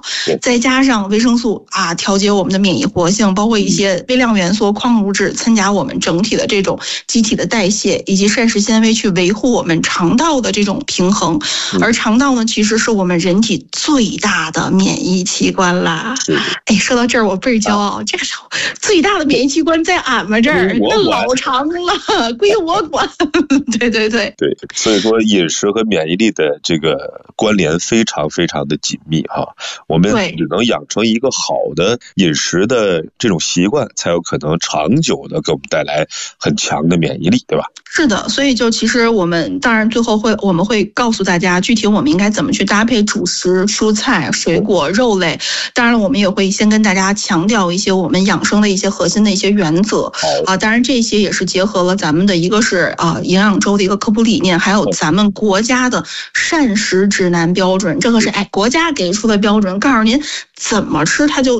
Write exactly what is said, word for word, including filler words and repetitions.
再加上维生素啊，调节我们的免疫活性，包括一些微量元素、矿物质，参加我们整体的这种机体的代谢，以及膳食纤维去维护我们肠道的这种平衡。而肠道呢，其实是我们人体最大的免疫器官啦。哎，说到这儿我倍儿骄傲，这个时候最大的免疫器官在俺们这儿，那老长了，归我管。对对对对，所以说饮食和免疫力的这个关联非常非常的紧密哈。我们只能养成一个好的饮食的这种习惯，才有可能长久的给我们带来很强的免疫力，对吧？ 是的，所以就其实我们当然最后会我们会告诉大家具体我们应该怎么去搭配主食、蔬菜、水果、肉类。当然我们也会先跟大家强调一些我们养生的一些核心的一些原则啊，当然这些也是结合了咱们的一个是啊营养周的一个科普理念，还有咱们国家的膳食指南标准，这个是哎国家给出的标准，告诉您怎么吃它就